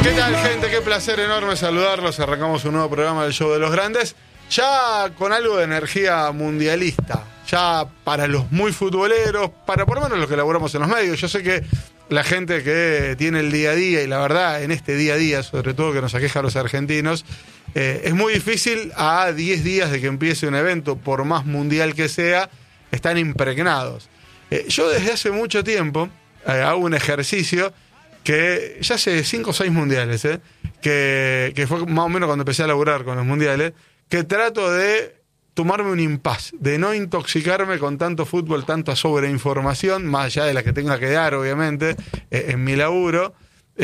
¿Qué tal, gente? Qué placer enorme saludarlos. Arrancamos un nuevo programa del Show de los Grandes, ya con algo de energía mundialista, ya para los muy futboleros, para por lo menos los que laburamos en los medios. Yo sé que la gente que tiene el día a día, y la verdad, en este día a día, sobre todo que nos aqueja a los argentinos, es muy difícil a 10 días de que empiece un evento, por más mundial que sea, están impregnados. Yo desde hace mucho tiempo hago un ejercicio que ya hace 5 o 6 mundiales, que fue más o menos cuando empecé a laburar con los mundiales, que trato de tomarme un impas, de no intoxicarme con tanto fútbol, tanta sobreinformación, más allá de la que tenga que dar, obviamente, en mi laburo,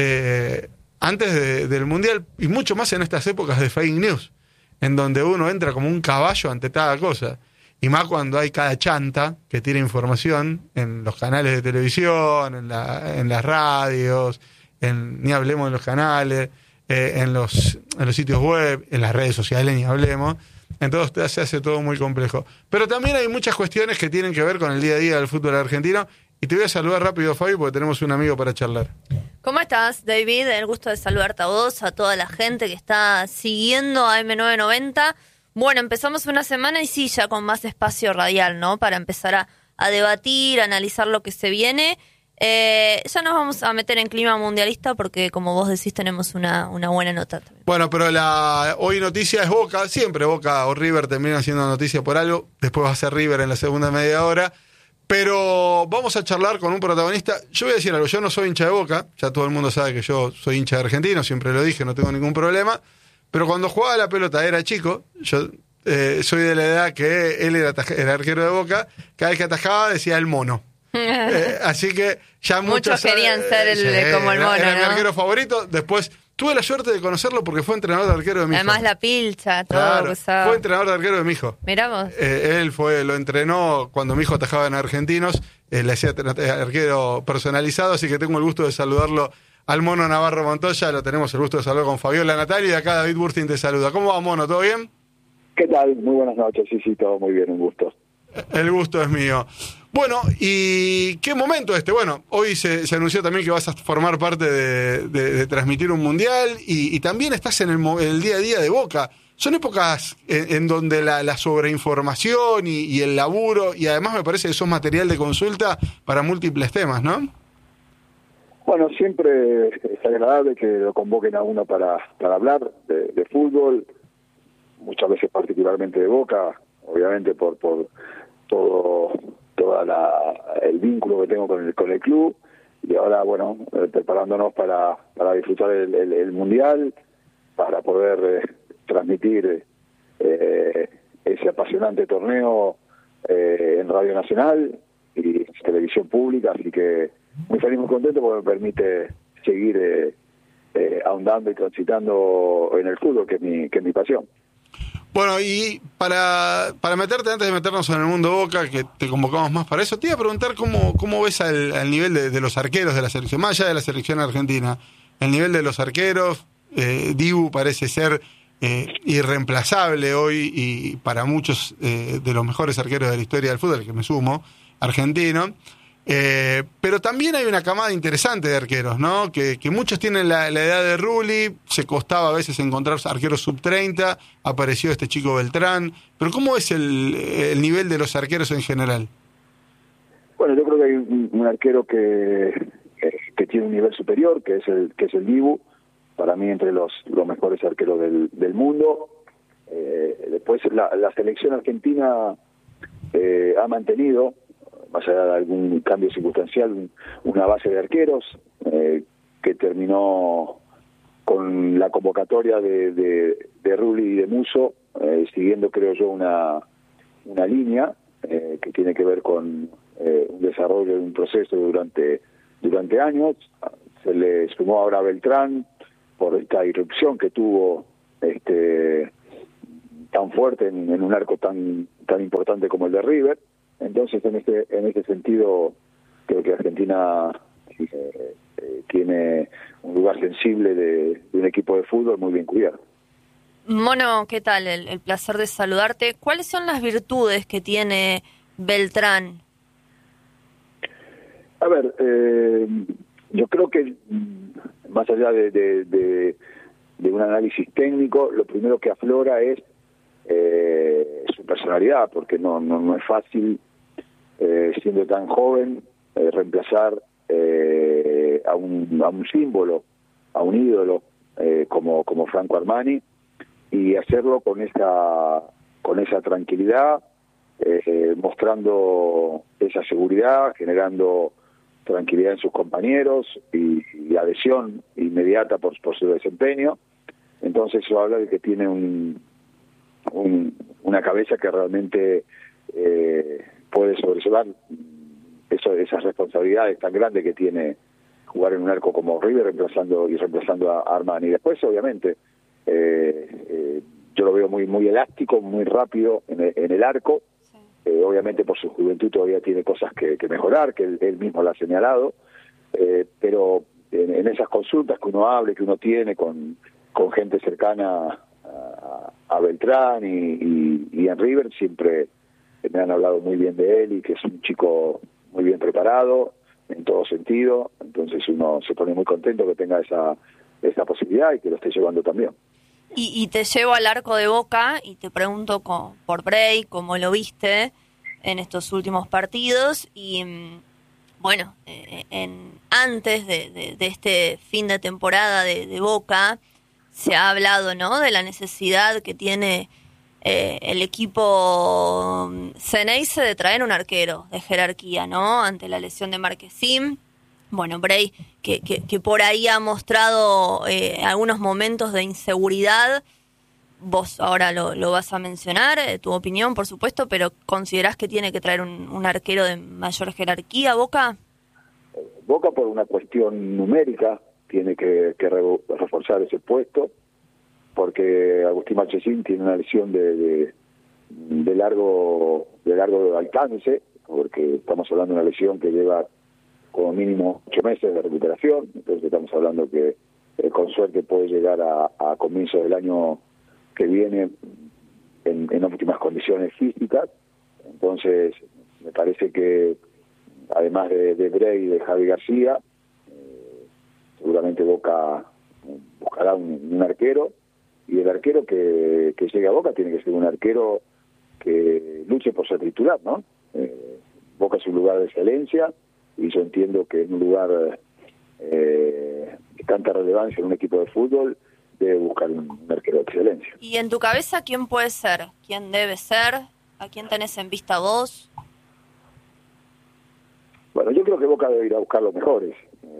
antes del mundial, y mucho más en estas épocas de fake news, en donde uno entra como un caballo ante cada cosa. Y más cuando hay cada chanta que tira información en los canales de televisión, en las radios, ni hablemos de los canales, en los sitios web, en las redes sociales ni hablemos. Entonces se hace todo muy complejo. Pero también hay muchas cuestiones que tienen que ver con el día a día del fútbol argentino. Y te voy a saludar rápido, Fabi, porque tenemos un amigo para charlar. ¿Cómo estás, David? El gusto de saludarte a vos, a toda la gente que está siguiendo a M990. Bueno, empezamos una semana y sí, ya con más espacio radial, ¿no? Para empezar a debatir, a analizar lo que se viene. Ya nos vamos a meter en clima mundialista porque, como vos decís, tenemos una buena nota también. Bueno, pero hoy noticia es Boca. Siempre Boca o River terminan siendo noticia por algo. Después va a ser River en la segunda media hora. Pero vamos a charlar con un protagonista. Yo voy a decir algo, yo no soy hincha de Boca. Ya todo el mundo sabe que yo soy hincha de Argentino, siempre lo dije, no tengo ningún problema. Pero cuando jugaba la pelota era chico, yo soy de la edad que él era el arquero de Boca, cada vez que atajaba decía el mono. Así que ya muchos querían ser como el mono, era mi ¿no? arquero favorito. Después tuve la suerte de conocerlo porque fue entrenador de arquero de mi hijo. Además la pilcha, todo. Claro, fue entrenador de arquero de mi hijo. Mirá vos. Él lo entrenó cuando mi hijo atajaba en Argentinos, le hacía arquero personalizado, así que tengo el gusto de saludarlo al Mono Navarro Montoya. Lo tenemos el gusto de saludar con Fabiola Natalia, y acá David Burstin te saluda. ¿Cómo va, Mono? ¿Todo bien? ¿Qué tal? Muy buenas noches. Sí, todo muy bien, un gusto. El gusto es mío. Bueno, ¿y qué momento este? Bueno, hoy se anunció también que vas a formar parte de transmitir un mundial y también estás en el día a día de Boca. Son épocas en donde la sobreinformación y el laburo, y además me parece que sos material de consulta para múltiples temas, ¿no? Bueno, siempre es agradable que lo convoquen a uno para hablar de fútbol, muchas veces particularmente de Boca, obviamente por todo el vínculo que tengo con el club, y ahora, bueno, preparándonos para disfrutar el Mundial, para poder transmitir ese apasionante torneo en Radio Nacional y televisión pública, así que muy feliz, muy contento porque me permite seguir ahondando y transitando en el fútbol, que es mi pasión. Bueno, y para meterte, antes de meternos en el mundo Boca, que te convocamos más para eso, te iba a preguntar cómo ves al nivel de los arqueros de la selección, más allá de la selección argentina, el nivel de los arqueros. Dibu parece ser irreemplazable hoy, y para muchos de los mejores arqueros de la historia del fútbol, que me sumo, argentino. Pero también hay una camada interesante de arqueros, ¿no? Que muchos tienen la edad de Rulli, se costaba a veces encontrar arqueros sub-30, apareció este chico Beltrán. Pero ¿cómo es el nivel de los arqueros en general? Bueno, yo creo que hay un arquero que tiene un nivel superior, que es el Dibu, para mí entre los mejores arqueros del mundo. Después la selección argentina ha mantenido, más allá de algún cambio circunstancial, una base de arqueros que terminó con la convocatoria de Rulli y de Musso, siguiendo, creo yo, una línea que tiene que ver con un desarrollo de un proceso durante años. Se le sumó ahora a Beltrán por esta irrupción que tuvo tan fuerte en un arco tan importante como el de River. Entonces, en ese sentido, creo que Argentina tiene un lugar sensible de un equipo de fútbol muy bien cubierto. Mono, ¿qué tal? El placer de saludarte. ¿Cuáles son las virtudes que tiene Beltrán? A ver, Yo creo que más allá de un análisis técnico, lo primero que aflora es su personalidad, porque no es fácil, siendo tan joven, reemplazar a un símbolo, a un ídolo como Franco Armani, y hacerlo con esa tranquilidad, mostrando esa seguridad, generando tranquilidad en sus compañeros y adhesión inmediata por su desempeño. Entonces eso habla de que tiene una cabeza que realmente puede sobrellevar esas responsabilidades tan grandes que tiene jugar en un arco como River reemplazando a Armani. Y después, obviamente, yo lo veo muy elástico, muy rápido en el arco. Obviamente por su juventud todavía tiene cosas que mejorar, que él mismo lo ha señalado, pero en esas consultas que uno hable, que uno tiene con gente cercana a Beltrán y en River, siempre me han hablado muy bien de él y que es un chico muy bien preparado en todo sentido. Entonces uno se pone muy contento que tenga esa posibilidad y que lo esté llevando también. Y te llevo al arco de Boca y te pregunto por Bray, cómo lo viste en estos últimos partidos y bueno, antes de este fin de temporada de Boca se ha hablado, ¿no?, de la necesidad que tiene el equipo Ceneice de traer un arquero de jerarquía, ¿no?, ante la lesión de Marquezín. Bueno, Bray, que por ahí ha mostrado algunos momentos de inseguridad. Vos ahora lo vas a mencionar, tu opinión, por supuesto, pero ¿considerás que tiene que traer un arquero de mayor jerarquía, Boca? Boca, por una cuestión numérica, tiene que reforzar ese puesto, porque Agustín Marchesín tiene una lesión de largo alcance, porque estamos hablando de una lesión que lleva como mínimo 8 meses de recuperación. Entonces estamos hablando que con suerte puede llegar a comienzos del año que viene en óptimas condiciones físicas. Entonces me parece que además de Bray y de Javi García, seguramente Boca buscará un arquero, y el arquero que llegue a Boca tiene que ser un arquero que luche por ser titular, ¿no? Boca es un lugar de excelencia, y yo entiendo que en un lugar de tanta relevancia en un equipo de fútbol debe buscar un arquero de excelencia. ¿Y en tu cabeza quién puede ser? ¿Quién debe ser? ¿A quién tenés en vista vos? Bueno, yo creo que Boca debe ir a buscar los mejores.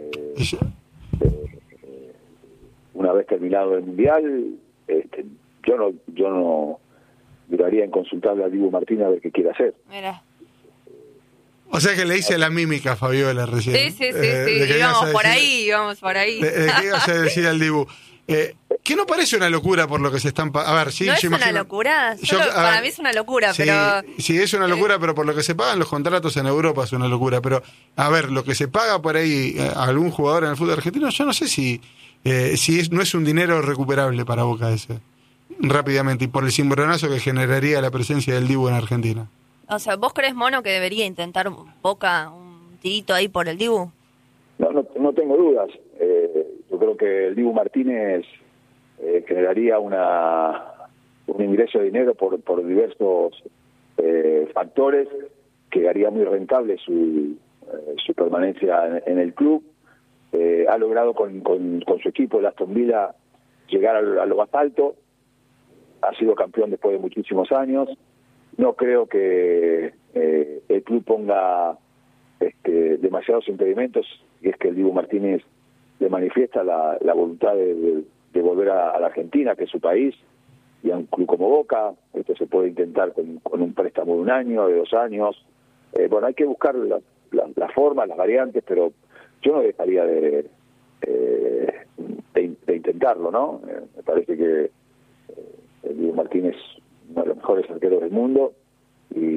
Una vez terminado el Mundial, yo no duraría en consultarle a Dibu Martínez a ver qué quiere hacer. Mira. O sea que le hice la mímica a Fabiola recién. Sí. Íbamos por ahí. ¿De qué ibas a decir al Dibu? Que no parece una locura por lo que se están... A ver, sí, ¿No es yo imagino... una locura? Para mí es una locura, sí, pero... Sí, es una locura, pero por lo que se pagan los contratos en Europa es una locura. Pero, a ver, lo que se paga por ahí a algún jugador en el fútbol argentino, yo no sé si no es un dinero recuperable para Boca ese, rápidamente, y por el cimbronazo que generaría la presencia del Dibu en Argentina. O sea, ¿vos crees, Mono, que debería intentar Boca un tirito ahí por el Dibu? No tengo dudas. Yo creo que el Dibu Martínez generaría un ingreso de dinero por diversos factores que haría muy rentable su permanencia en el club. Ha logrado con su equipo, el Aston Villa, llegar a lo más alto. Ha sido campeón después de muchísimos años. No creo que el club ponga demasiados impedimentos, y es que el Dibu Martínez le manifiesta la voluntad de volver a la Argentina, que es su país, y a un club como Boca. Esto se puede intentar con un préstamo de 1 año, de 2 años. Bueno, hay que buscar las formas, las variantes, pero yo no dejaría de intentarlo, ¿no? Me parece que el Dibu Martínez es uno de los mejores arqueros del mundo,